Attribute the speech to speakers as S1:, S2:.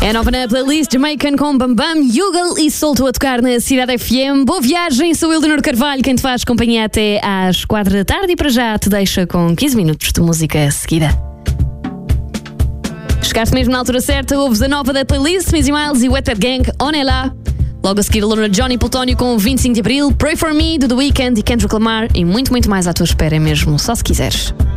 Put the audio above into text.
S1: É nova na playlist Jamaican com Bam Bam, Yugal e Solto a tocar na Cidade FM. Boa viagem, sou Eleonor Carvalho, quem te faz companhia até às 4 da tarde e para já te deixa com 15 minutos de música seguida. Chegaste mesmo na altura certa, ouves a nova da playlist Missy Miles e Wet Wet Gang, On Ela. Logo a seguir, Lorna Johnny Plutónio com 25 de Abril, Pray For Me, do The Weeknd e Kendrick Lamar e muito, muito mais à tua espera mesmo, só se quiseres.